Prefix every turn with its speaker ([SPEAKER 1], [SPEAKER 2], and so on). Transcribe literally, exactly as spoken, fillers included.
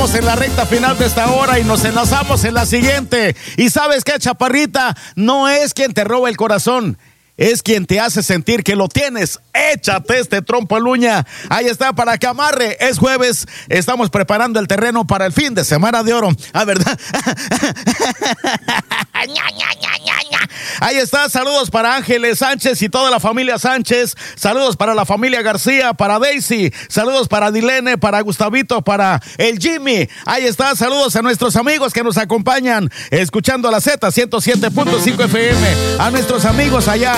[SPEAKER 1] estamos en la recta final de esta hora y nos enlazamos en la siguiente. ¿Y sabes qué, chaparrita? No es quien te roba el corazón, es quien te hace sentir que lo tienes. Échate este trompo al uña. Ahí está, para que amarre. Es jueves, estamos preparando el terreno para el fin de semana de oro. Ah, ¿verdad? Ahí está, saludos para Ángeles Sánchez y toda la familia Sánchez. Saludos para la familia García, para Daisy. Saludos para Dilene, para Gustavito, para el Jimmy. Ahí está, saludos a nuestros amigos que nos acompañan escuchando la Z ciento siete punto cinco F M. A nuestros amigos allá